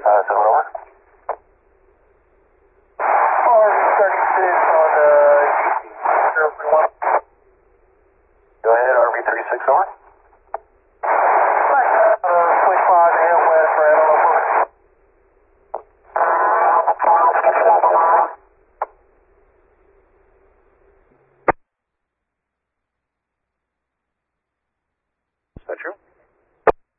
7 over. RV36 on GC 031. Go ahead, RV36 over.